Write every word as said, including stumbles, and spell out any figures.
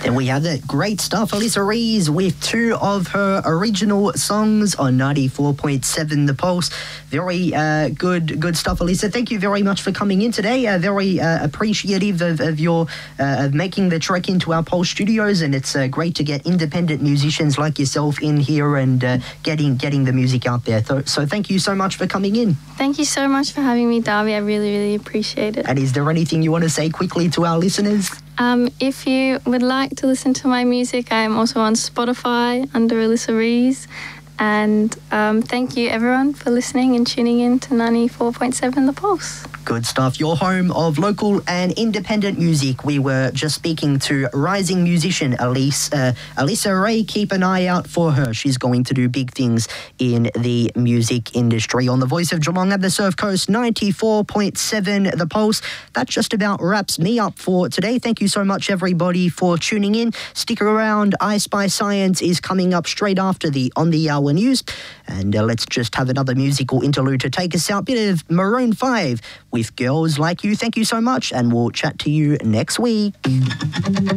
There we have it. Great stuff. Alyssa Rees with two of her original songs on ninety-four point seven The Pulse. Very uh, good good stuff, Alyssa. Thank you very much for coming in today. Uh, very uh, appreciative of, of your uh, of making the trek into our Pulse studios, and it's uh, great to get independent musicians like yourself in here and uh, getting getting the music out there. So, so thank you so much for coming in. Thank you so much for having me, Darby. I really, really appreciate it. And is there anything you want to say quickly to our listeners? Um, if you would like to listen to my music, I am also on Spotify under Alyssa Rees. And um, thank you, everyone, for listening and tuning in to ninety-four point seven The Pulse. Good stuff. Your home of local and independent music. We were just speaking to rising musician Elise, uh, Alyssa Ray. Keep an eye out for her. She's going to do big things in the music industry. On the Voice of Geelong and the Surf Coast, ninety-four point seven The Pulse. That just about wraps me up for today. Thank you so much, everybody, for tuning in. Stick around. I Spy Science is coming up straight after the On the Hour news. And uh, let's just have another musical interlude to take us out. Bit of Maroon five with Girls Like You. Thank you so much, and we'll chat to you next week.